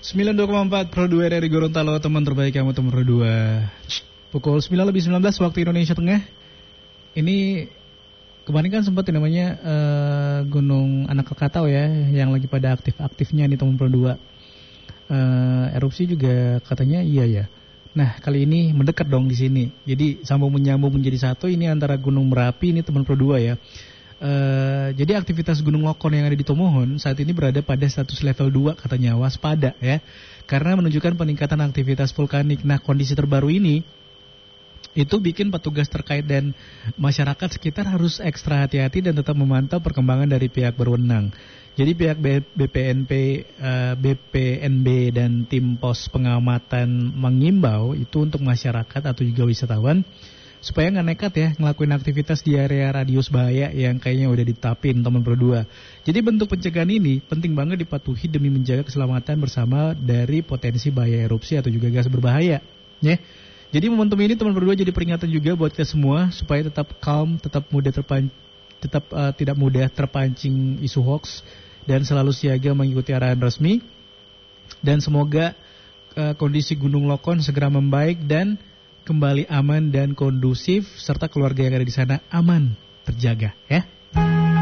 92,4 Pro 2 dari Gorontalo, teman terbaik kamu, teman Pro 2. Pukul 9:19 waktu Indonesia Tengah. Ini kemarin kan sempat namanya Gunung Anak Krakatau ya, yang lagi pada aktif-aktifnya nih teman Pro 2. Erupsi juga katanya iya ya. Nah, kali ini mendekat dong di sini. Jadi sambung menyambung menjadi satu, ini antara Gunung Merapi ini teman Pro 2 ya. Jadi aktivitas Gunung Lokon yang ada di Tomohon saat ini berada pada status level 2 katanya, waspada ya, karena menunjukkan peningkatan aktivitas vulkanik. Nah, kondisi terbaru ini itu bikin petugas terkait dan masyarakat sekitar harus ekstra hati-hati dan tetap memantau perkembangan dari pihak berwenang. Jadi pihak BPNB dan tim pos pengamatan mengimbau itu untuk masyarakat atau juga wisatawan supaya nggak nekat ya ngelakuin aktivitas di area radius bahaya yang kayaknya udah ditetapin teman Pro 2. Jadi bentuk pencegahan ini penting banget dipatuhi demi menjaga keselamatan bersama dari potensi bahaya erupsi atau juga gas berbahaya. Ya. Jadi momentum ini teman Pro 2 jadi peringatan juga buat kita semua supaya tetap calm, tetap tidak mudah terpancing isu hoax dan selalu siaga mengikuti arahan resmi. Dan semoga kondisi Gunung Lokon segera membaik dan kembali aman dan kondusif, serta keluarga yang ada di sana aman terjaga ya.